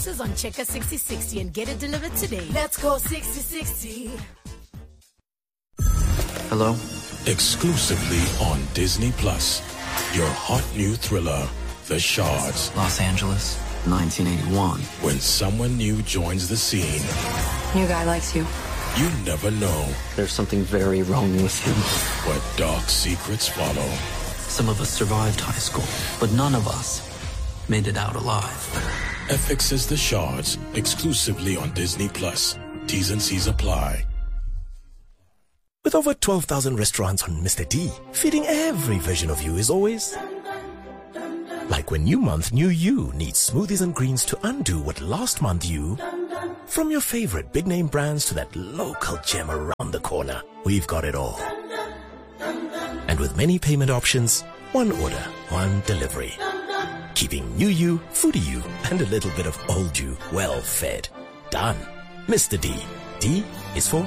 On Checker 6060 and get it delivered today. Let's go 6060. Hello? Exclusively on Disney Plus. Your hot new thriller, The Shards. Los Angeles, 1981. When someone new joins the scene, New guy likes you. you never know There's something very wrong with him. what dark secrets follow. Some of us survived high school, but none of us made it out alive. FX's The Shards, exclusively on Disney Plus. T's and C's apply. With over 12,000 restaurants on Mr. D, feeding every version of you is always... Like when new month, new you needs smoothies and greens to undo what last month you... From your favorite big name brands to that local gem around the corner, we've got it all. And with many payment options, one order, one delivery. Keeping new you, foodie you, and a little bit of old you well fed. Done. Mr. D. D is for...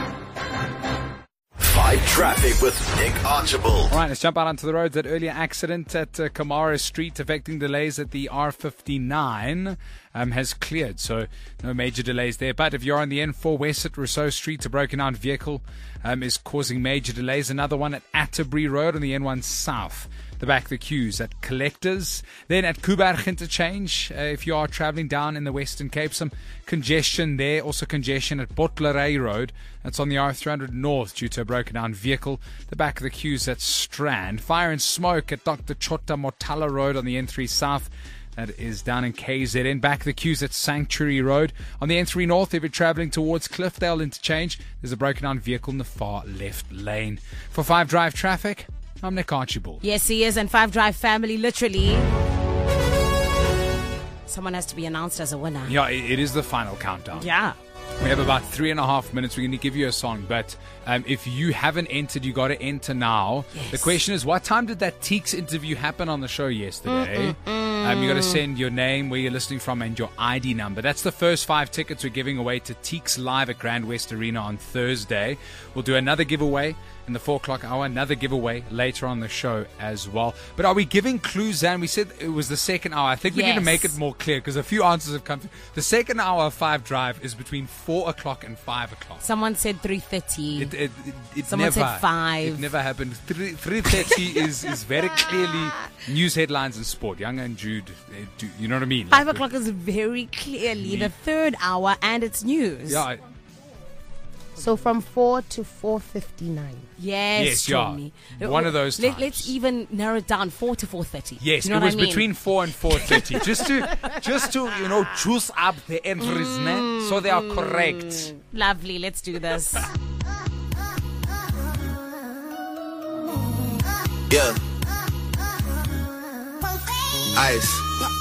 5 Traffic with Nick Archibald. All right, let's jump out onto the roads. That earlier accident at Kamara Street affecting delays at the R59 has cleared, so no major delays there. But if you're on the N4 West at Rousseau Street, a broken down vehicle is causing major delays. Another one at Atterbury Road on the N1 South. The back of the queues at Collectors. Then at Kuberg Interchange, if you are traveling down in the Western Cape, some congestion there. Also congestion at Botleray Road. That's on the R300 North due to a broken down vehicle. The back of the queues at Strand. Fire and smoke at Dr. Chota Motala Road on the N3 South. That is down in KZN. Back of the queues at Sanctuary Road. On the N3 North, if you're traveling towards Cliffdale Interchange, there's a broken down vehicle in the far left lane. For 5 Drive Traffic, I'm Nick Archibald. Yes, he is. And 5 Drive family, literally. Someone has to be announced as a winner. Yeah, it is the final countdown. Yeah. We have about 3.5 minutes. We're going to give you a song, but if you haven't entered, you got to enter now. Yes. The question is, what time did that Teeks interview happen on the show yesterday? You got to send your name, where you're listening from, and your ID number. That's the first 5 tickets we're giving away to Teeks Live at Grand West Arena on Thursday. We'll do another giveaway in the 4 o'clock hour, another giveaway later on the show as well. But are we giving clues, Zan? We said it was the second hour. I think we need to make it more clear because a few answers have come through. The second hour of 5 Drive is between 4 o'clock and 5 o'clock. Someone said 3:30. Someone said 5. It never happened. 3:30 is very clearly news headlines and sport. Younger and Jude, you know what I mean? 5 o'clock is very clearly the third hour, and it's news. Yeah. So from 4 to 4:59. Yes, Johnny. Yeah. One of those times. Let's even narrow it down, 4 to 4:30. Yes, you know it was what I mean? between 4 and 4:30. just to juice up the entries, so they are correct. Lovely. Let's do this. Yeah. Ice.